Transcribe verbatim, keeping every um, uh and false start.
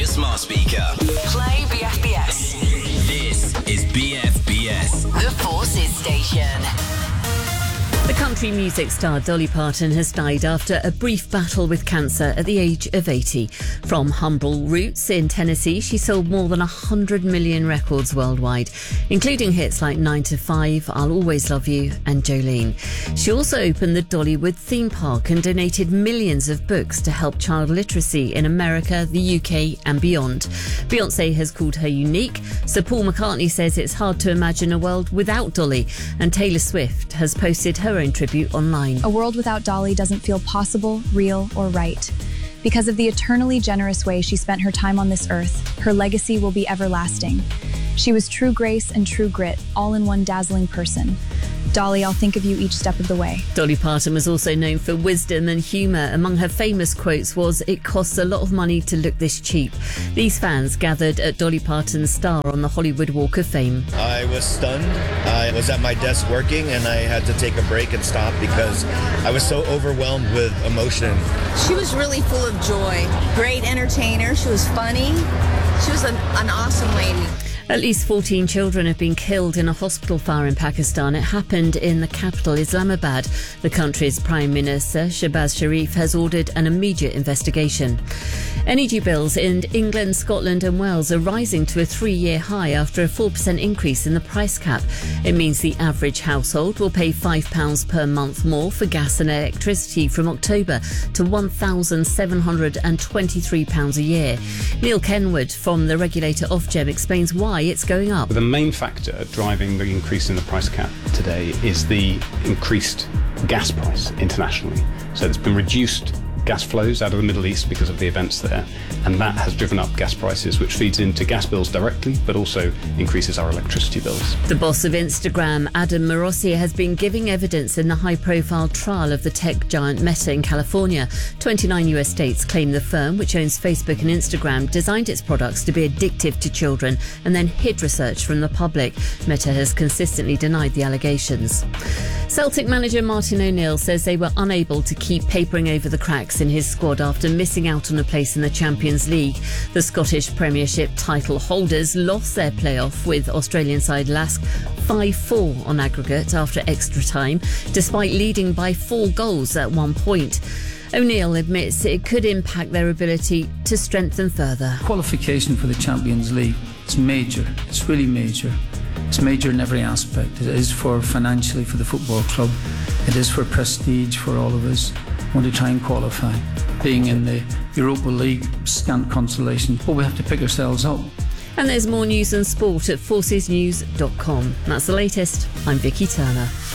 smart speaker. Play B F B S. This is B F B S. The Forces Station. The country music star Dolly Parton has died after a brief battle with cancer at the age of eighty. From humble roots in Tennessee, she sold more than one hundred million records worldwide, including hits like nine to five, I'll Always Love You and Jolene. She also opened the Dollywood theme park and donated millions of books to help child literacy in America, the U K and beyond. Beyoncé has called her unique. Sir Paul McCartney says it's hard to imagine a world without Dolly, and Taylor Swift has posted her own tribute online. A world without Dolly doesn't feel possible, real, or right. Because of the eternally generous way she spent her time on this earth, her legacy will be everlasting. She was true grace and true grit, all in one dazzling person. Dolly, I'll think of you each step of the way. Dolly Parton was also known for wisdom and humour. Among her famous quotes was, "It costs a lot of money to look this cheap." These fans gathered at Dolly Parton's star on the Hollywood Walk of Fame. I was stunned. I was at my desk working and I had to take a break and stop because I was so overwhelmed with emotion. She was really full of joy. Great entertainer. She was funny. She was an, an awesome lady. At least fourteen children have been killed in a hospital fire in Pakistan. It happened in the capital, Islamabad. The country's Prime Minister, Shehbaz Sharif, has ordered an immediate investigation. Energy bills in England, Scotland and Wales are rising to a three-year high after a four percent increase in the price cap. It means the average household will pay five pounds per month more for gas and electricity from October to one thousand seven hundred twenty-three pounds a year. Neil Kenwood from the regulator Ofgem explains why it's going up. The main factor driving the increase in the price cap today is the increased gas price internationally. So there's been reduced gas flows out of the Middle East because of the events there, and that has driven up gas prices, which feeds into gas bills directly but also increases our electricity bills. The boss of Instagram, Adam Morossi, has been giving evidence in the high-profile trial of the tech giant Meta in California. twenty-nine U S states claim the firm, which owns Facebook and Instagram, designed its products to be addictive to children and then hid research from the public. Meta has consistently denied the allegations. Celtic manager Martin O'Neill says they were unable to keep papering over the cracks in his squad after missing out on a place in the Champions League. The Scottish Premiership title holders lost their playoff with Australian side Lask five four on aggregate after extra time, despite leading by four goals at one point. O'Neill admits it could impact their ability to strengthen further. Qualification for the Champions League, it's major, it's really major. It's major in every aspect. It is for financially for the football club. It is for prestige for all of us. Want to try and qualify. Being in the Europa League, scant consolation, but we have to pick ourselves up. And there's more news and sport at forces news dot com. That's the latest. I'm Vicky Turner.